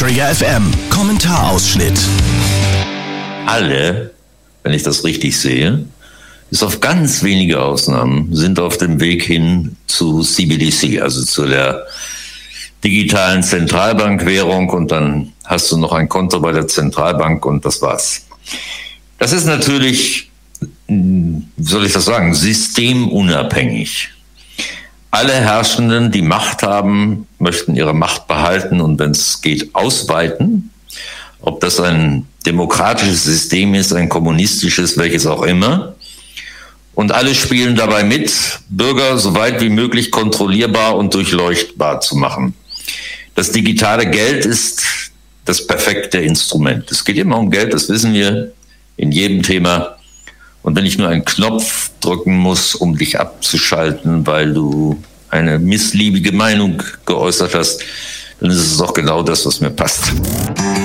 Trigger FM Kommentarausschnitt. Alle, wenn ich das richtig sehe, bis auf ganz wenige Ausnahmen, sind auf dem Weg hin zu CBDC, also zu der digitalen Zentralbankwährung, und dann hast du noch ein Konto bei der Zentralbank und das war's. Das ist natürlich, wie soll ich das sagen, systemunabhängig. Alle Herrschenden, die Macht haben, möchten ihre Macht behalten und wenn es geht, ausweiten. Ob das ein demokratisches System ist, ein kommunistisches, welches auch immer. Und alle spielen dabei mit, Bürger so weit wie möglich kontrollierbar und durchleuchtbar zu machen. Das digitale Geld ist das perfekte Instrument. Es geht immer um Geld, das wissen wir in jedem Thema. Und wenn ich nur einen Knopf drücken muss, um dich abzuschalten, weil du eine missliebige Meinung geäußert hast, dann ist es auch genau das, was mir passt.